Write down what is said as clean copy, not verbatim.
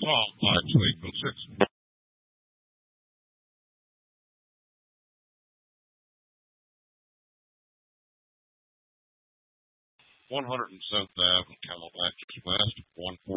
Tom 52806. 107th Avenue, Camelback, just west, 140.